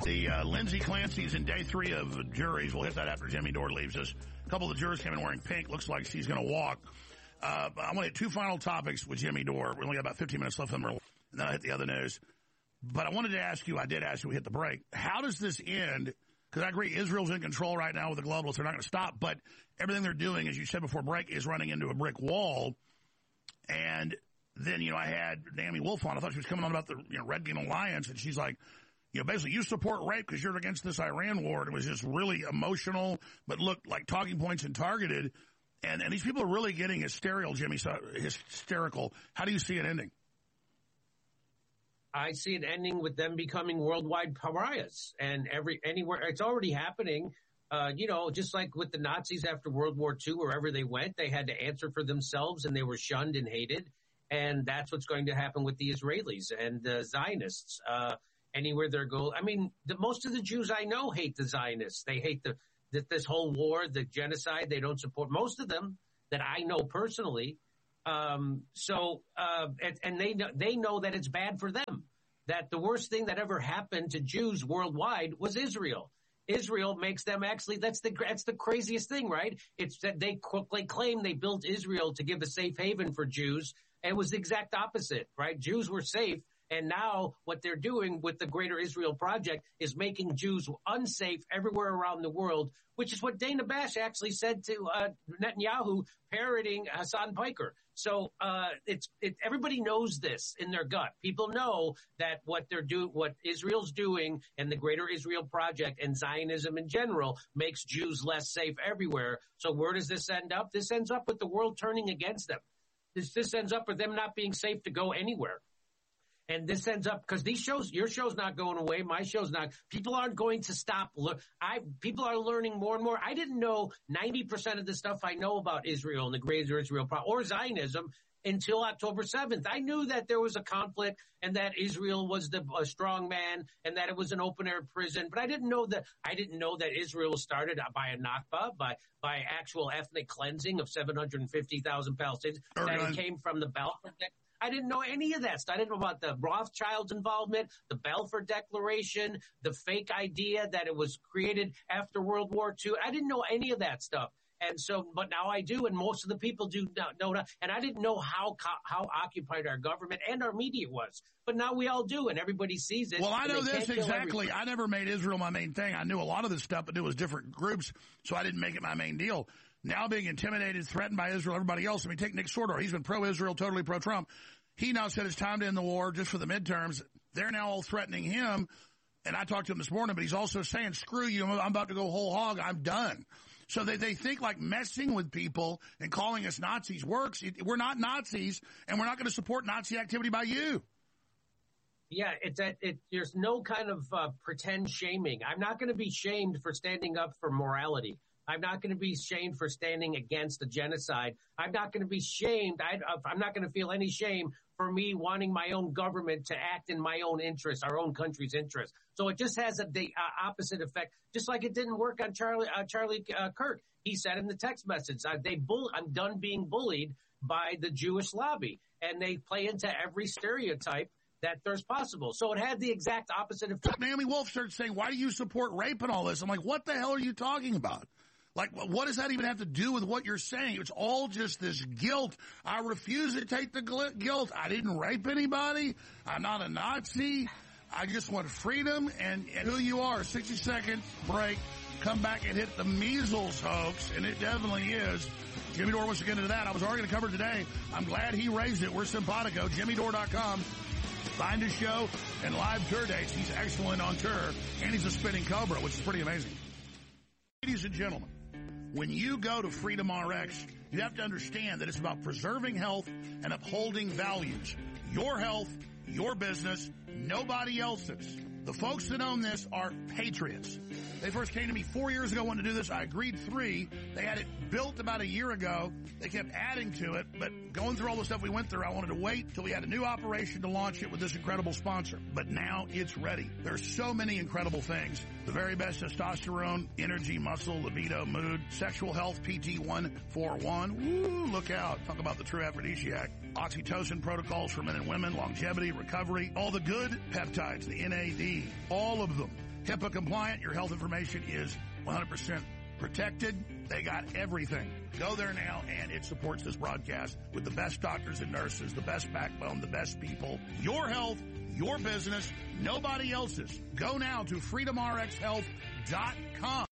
The Lindsay Clancy's in day 3 of juries. We'll hit that after Jimmy Dore leaves us. A couple of the jurors came in wearing pink. Looks like she's going to walk. I want to hit 2 final topics with Jimmy Dore. We only got about 15 minutes left, and then I'll hit the other news. But I wanted to ask you, I did ask you, we hit the break. How does this end? Because I agree, Israel's in control right now with the globalists. They're not going to stop. But everything they're doing, as you said before break, is running into a brick wall. And then, I had Naomi Wolf on. I thought she was coming on about the Red Green Alliance. And she's like, basically, you support rape because you're against this Iran war. And it was just really emotional, but looked like talking points and targeted. And these people are really getting hysterical, Jimmy. So hysterical. How do you see it ending? I see it ending with them becoming worldwide pariahs, and anywhere it's already happening. Just like with the Nazis after World War II, wherever they went, they had to answer for themselves, and they were shunned and hated. And that's what's going to happen with the Israelis and the Zionists. Anywhere they go, most of the Jews I know hate the Zionists. They hate this whole war, the genocide. They don't support most of them that I know personally. And they know that it's bad for them, that the worst thing that ever happened to Jews worldwide was Israel. Israel makes them that's the craziest thing, right? It's that they claim they built Israel to give a safe haven for Jews. And it was the exact opposite, right? Jews were safe. And now what they're doing with the Greater Israel Project is making Jews unsafe everywhere around the world, which is what Dana Bash actually said to Netanyahu, parroting Hassan Piker. So everybody knows this in their gut. People know that what Israel's doing and the Greater Israel Project and Zionism in general makes Jews less safe everywhere. So where does this end up? This ends up with the world turning against them. This ends up with them not being safe to go anywhere. And this ends up, because your show's not going away, my show's not. People aren't going to stop. People are learning more and more. I didn't know 90% of the stuff I know about Israel and the Greater Israel or Zionism until October 7th. I knew that there was a conflict and that Israel was a strong man and that it was an open-air prison. But I didn't know that Israel was started by a Nakba, by actual ethnic cleansing of 750,000 Palestinians. That it came from the Balfour Declaration. I didn't know any of that stuff. I didn't know about the Rothschilds' involvement, the Balfour Declaration, the fake idea that it was created after World War II. I didn't know any of that stuff. And so, but now I do, and most of the people do know. And I didn't know how occupied our government and our media was. But now we all do, and everybody sees it. Well, I know this exactly. I never made Israel my main thing. I knew a lot of this stuff, but it was different groups, so I didn't make it my main deal. Now being intimidated, threatened by Israel, everybody else. I mean, take Nick Sordor. He's been pro-Israel, totally pro-Trump. He now said it's time to end the war just for the midterms. They're now all threatening him. And I talked to him this morning, but he's also saying, screw you, I'm about to go whole hog, I'm done. So they think like messing with people and calling us Nazis works. We're not Nazis, and we're not going to support Nazi activity by you. Yeah, there's no kind of pretend shaming. I'm not going to be shamed for standing up for morality. I'm not going to be shamed for standing against a genocide. I'm not going to be shamed. I'm not going to feel any shame for me wanting my own government to act in my own interest, our own country's interest. So it just has the opposite effect, just like it didn't work on Charlie Kirk. He said in the text message, I'm done being bullied by the Jewish lobby. And they play into every stereotype that there's possible. So it had the exact opposite effect. Naomi Wolf started saying, why do you support rape and all this? I'm like, what the hell are you talking about? Like, what does that even have to do with what you're saying? It's all just this guilt. I refuse to take the guilt. I didn't rape anybody. I'm not a Nazi. I just want freedom and who you are. 60 seconds break. Come back and hit the measles hoax, and it definitely is. Jimmy Dore wants to get into that. I was already going to cover it today. I'm glad he raised it. We're simpatico. JimmyDore.com. Find his show and live tour dates. He's excellent on tour, and he's a spinning cobra, which is pretty amazing. Ladies and gentlemen, when you go to Freedom RX, you have to understand that it's about preserving health and upholding values. Your health, your business, nobody else's. The folks that own this are patriots. They first came to me 4 years ago, wanted to do this. I agreed 3. They had it built about a year ago. They kept adding to it, but going through all the stuff we went through, I wanted to wait till we had a new operation to launch it with this incredible sponsor. But now it's ready. There's so many incredible things. The very best testosterone, energy, muscle, libido, mood, sexual health, PT141. Woo, look out. Talk about the true aphrodisiac. Oxytocin protocols for men and women, longevity, recovery, all the good peptides, the NAD, all of them. HIPAA compliant. Your health information is 100% protected. They got everything. Go there now, and it supports this broadcast with the best doctors and nurses, the best backbone, the best people. Your health, your business, nobody else's. Go now to freedomrxhealth.com.